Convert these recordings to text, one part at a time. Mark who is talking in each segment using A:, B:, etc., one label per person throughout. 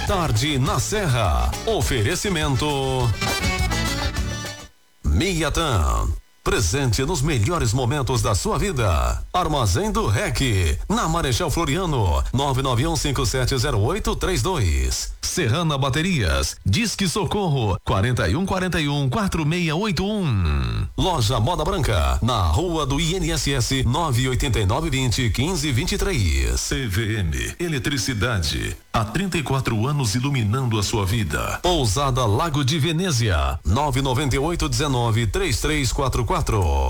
A: Tarde na Serra. Oferecimento Miatan. Presente nos melhores momentos da sua vida. Armazém do REC, na Marechal Floriano, 991570832. Serrana Baterias, Disque Socorro, 4141-4681. Loja Moda Branca, na Rua do INSS, 98920-1523. CVM, Eletricidade, há 34 anos iluminando a sua vida. Pousada Lago de Venezia, 99819-3344.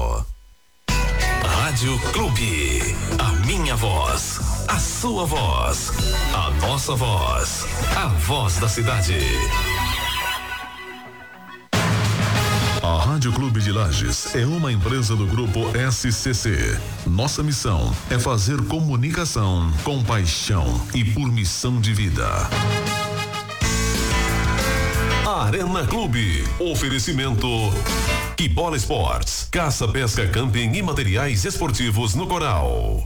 A: Rádio Clube, a minha voz, a sua voz, a nossa voz, a voz da cidade. A Rádio Clube de Lages é uma empresa do grupo SCC. Nossa missão é fazer comunicação com paixão e por missão de vida. Arena Clube, oferecimento Quibola Esportes, caça, pesca, camping e materiais esportivos no Coral.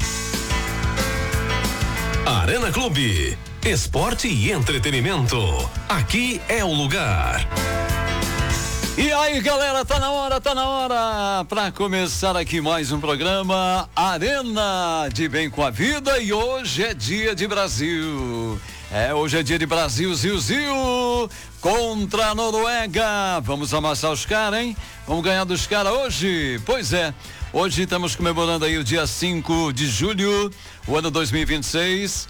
A: Arena Clube, esporte e entretenimento, aqui é o lugar.
B: E aí, galera, tá na hora pra começar aqui mais um programa Arena de Bem com a Vida, e hoje é dia de Brasil. Hoje é dia de Brasil, Ziu, contra a Noruega. Vamos amassar os caras, hein? Vamos ganhar dos caras hoje? Pois é, hoje estamos comemorando aí o dia 5 de julho, o ano 2026,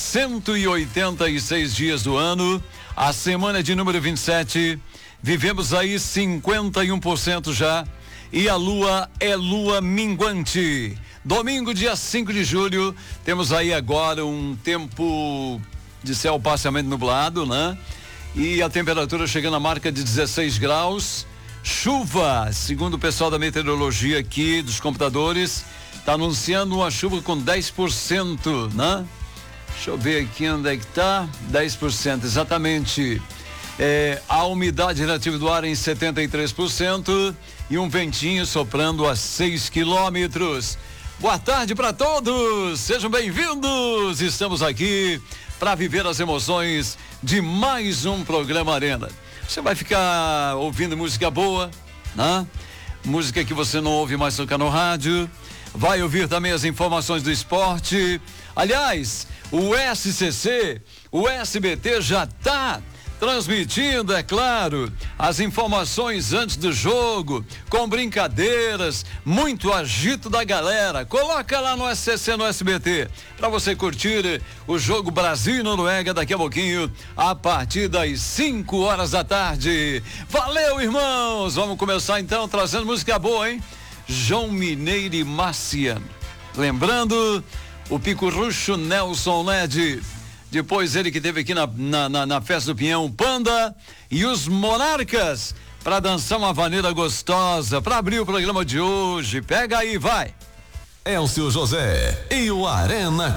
B: 186 dias do ano, a semana de número 27, vivemos aí 51% já, e a lua é lua minguante. Domingo, dia 5 de julho, temos aí agora um tempo de céu parcialmente nublado, né? E a temperatura chegando à marca de 16 graus. Chuva, segundo o pessoal da meteorologia aqui dos computadores, tá anunciando uma chuva com 10%, né? Deixa eu ver aqui onde é que tá. 10%, exatamente. A umidade relativa do ar em 73% e um ventinho soprando a 6 quilômetros. Boa tarde para todos, sejam bem-vindos. Estamos aqui para viver as emoções de mais um programa Arena. Você vai ficar ouvindo música boa, né? Música que você não ouve mais tocar no rádio. Vai ouvir também as informações do esporte. Aliás, o SCC, o SBT já tá transmitindo, é claro, as informações antes do jogo, com brincadeiras, muito agito da galera. Coloca lá no SCC, no SBT, para você curtir o jogo Brasil e Noruega daqui a pouquinho, a partir das 5 horas da tarde. Valeu, irmãos! Vamos começar então trazendo música boa, hein? João Mineiro e Marciano. Lembrando, o Picurucho Nelson Led. Depois ele que teve aqui na festa do Pinhão, Panda e os Monarcas, para dançar uma vaneira gostosa, para abrir o programa de hoje. Pega aí, vai.
A: Elcio José e o Arena